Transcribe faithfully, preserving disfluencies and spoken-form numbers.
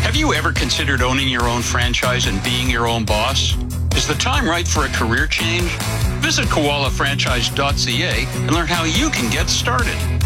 Have you ever considered owning your own franchise and being your own boss? Is the time right for a career change? Visit koala franchise dot c a and learn how you can get started.